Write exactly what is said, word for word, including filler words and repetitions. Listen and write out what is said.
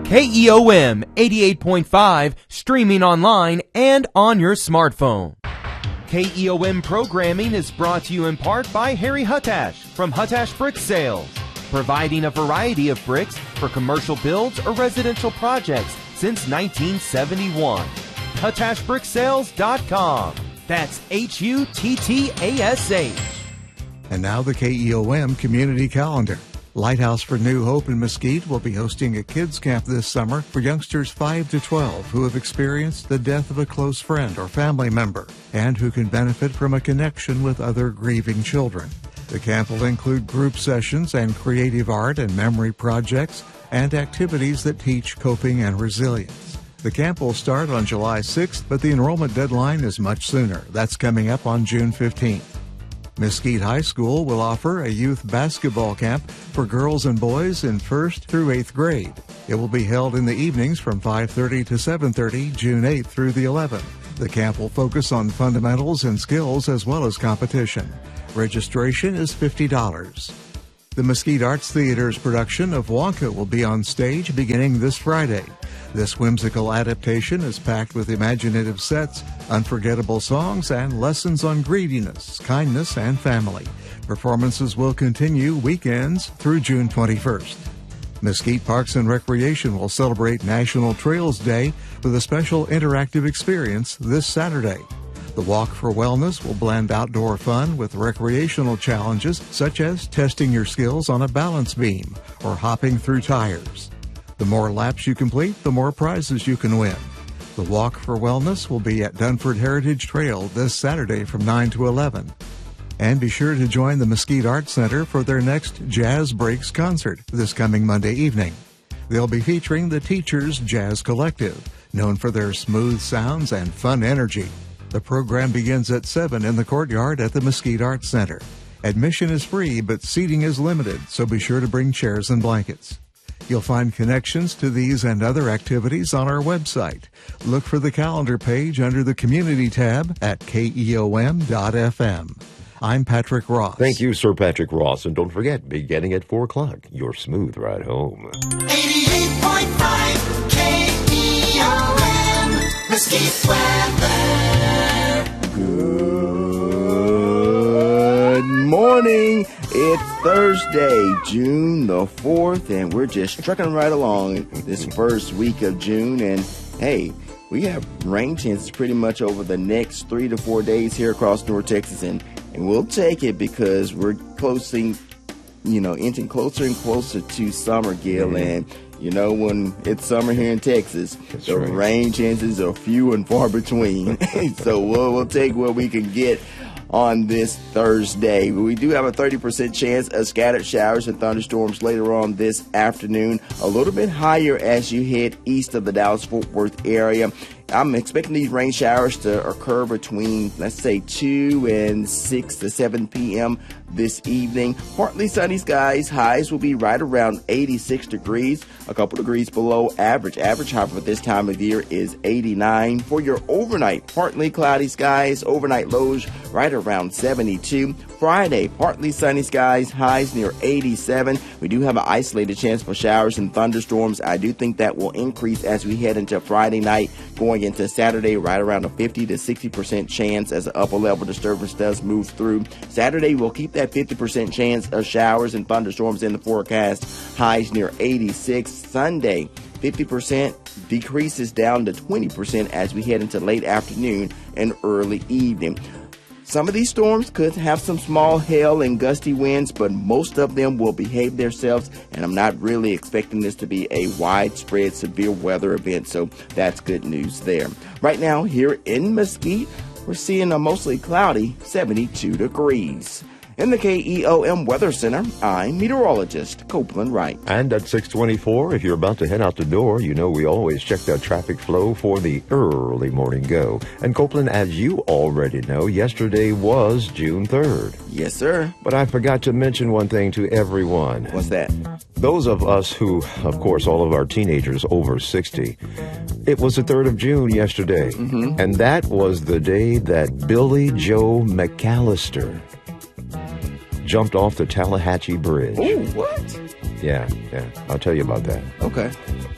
K E O M eighty-eight point five, streaming online and on your smartphone. K E O M programming is brought to you in part by Harry Hutash from Hutash Brick Sales, providing a variety of bricks for commercial builds or residential projects since nineteen seventy-one. Hutash Brick Sales dot com. That's H U T T A S H. And now the K E O M Community Calendar. Lighthouse for New Hope in Mesquite will be hosting a kids camp this summer for youngsters five to twelve who have experienced the death of a close friend or family member and who can benefit from a connection with other grieving children. The camp will include group sessions and creative art and memory projects and activities that teach coping and resilience. The camp will start on July sixth, but the enrollment deadline is much sooner. That's coming up on June fifteenth. Mesquite High School will offer a youth basketball camp for girls and boys in first through eighth grade. It will be held in the evenings from five thirty to seven thirty, June eighth through the eleventh. The camp will focus on fundamentals and skills as well as competition. Registration is fifty dollars. The Mesquite Arts Theater's production of Wonka will be on stage beginning this Friday. This whimsical adaptation is packed with imaginative sets, unforgettable songs, and lessons on greediness, kindness, and family. Performances will continue weekends through June twenty-first. Mesquite Parks and Recreation will celebrate National Trails Day with a special interactive experience this Saturday. The Walk for Wellness will blend outdoor fun with recreational challenges such as testing your skills on a balance beam or hopping through tires. The more laps you complete, the more prizes you can win. The Walk for Wellness will be at Dunford Heritage Trail this Saturday from nine to eleven. And be sure to join the Mesquite Arts Center for their next Jazz Breaks concert this coming Monday evening. They'll be featuring the Teachers Jazz Collective, known for their smooth sounds and fun energy. The program begins at seven in the courtyard at the Mesquite Arts Center. Admission is free, but seating is limited, so be sure to bring chairs and blankets. You'll find connections to these and other activities on our website. Look for the calendar page under the Community tab at K E O M dot F M. I'm Patrick Ross. Thank you, Sir Patrick Ross. And don't forget, beginning at four o'clock, your smooth ride home. eighty-eight point five K E O M, Mesquite weather. Good morning. It's Thursday, June the fourth, and we're just trucking right along this first week of June. And hey, we have rain chances pretty much over the next three to four days here across North Texas, and, and we'll take it because we're closing, you know, inching closer and closer to summer, Gil. Mm-hmm. And you know, when it's summer here in Texas, That's the right. rain chances are few and far between. So we'll, we'll take what we can get on this Thursday. We do have a thirty percent chance of scattered showers and thunderstorms later on this afternoon, a little bit higher as you head east of the Dallas-Fort Worth area. I'm expecting these rain showers to occur between, let's say, two and six to seven p.m. this evening. Partly sunny skies. Highs will be right around eighty-six degrees, a couple degrees below average. Average high for this time of year is eighty-nine. For your overnight, partly cloudy skies. Overnight lows right around seventy-two. Friday, partly sunny skies. Highs near eighty-seven. We do have an isolated chance for showers and thunderstorms. I do think that will increase as we head into Friday night, going into Saturday, right around a fifty to sixty percent chance as the upper level disturbance does move through. Saturday, we'll keep that fifty percent chance of showers and thunderstorms in the forecast. Highs near eighty-six. Sunday, fifty percent decreases down to twenty percent as we head into late afternoon and early evening. Some of these storms could have some small hail and gusty winds, but most of them will behave themselves, and I'm not really expecting this to be a widespread severe weather event, so that's good news there. Right now, here in Mesquite, we're seeing a mostly cloudy seventy-two degrees. In the K E O M Weather Center, I'm meteorologist Copeland Wright. And at six twenty-four, if you're about to head out the door, you know we always check that traffic flow for the early morning go. And Copeland, as you already know, yesterday was June third. Yes, sir. But I forgot to mention one thing to everyone. What's that? Those of us who, of course, all of our teenagers over sixty, it was the third of June yesterday. Mm-hmm. And that was the day that Billy Joe McAllister jumped off the Tallahatchie Bridge. Oh, what? Yeah, yeah. I'll tell you about that. Okay.